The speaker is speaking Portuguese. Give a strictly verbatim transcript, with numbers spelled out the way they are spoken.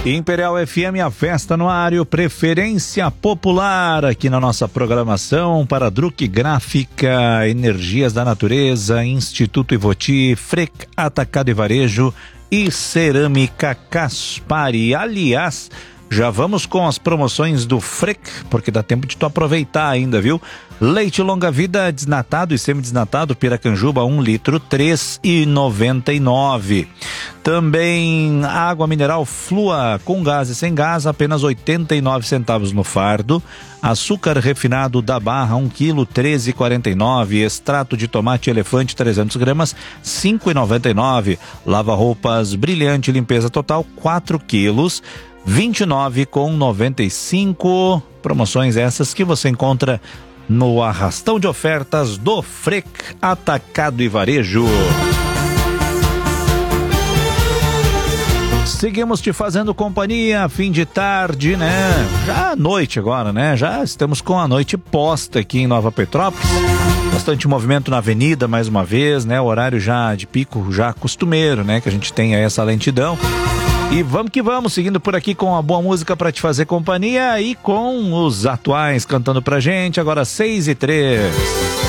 Imperial F M, a festa no ar, preferência popular aqui na nossa programação para Druck Gráfica, Energias da Natureza, Instituto Ivoti, Frec Atacado e Varejo e Cerâmica Caspari. Aliás, já vamos com as promoções do Frec, porque dá tempo de tu aproveitar ainda, viu? Leite longa vida desnatado e semi-desnatado Piracanjuba um litro três reais e noventa e nove centavos. Também água mineral Flua com gás e sem gás apenas oitenta e nove centavos no fardo. Açúcar refinado da Barra um quilo treze reais e quarenta e nove centavos. Extrato de tomate elefante trezentos gramas cinco reais e noventa e nove centavos. Lava roupas Brilhante limpeza total quatro quilos vinte e nove reais e noventa e cinco centavos. Promoções essas que você encontra no arrastão de ofertas do Frec Atacado e Varejo. Seguimos te fazendo companhia, fim de tarde, né? Já à noite agora, né? Já estamos com a noite posta aqui em Nova Petrópolis. Bastante movimento na avenida, mais uma vez, né? O horário já de pico, já costumeiro, né? Que a gente tem aí essa lentidão. E vamos que vamos, seguindo por aqui com a boa música para te fazer companhia e com os atuais cantando pra gente, agora seis e três.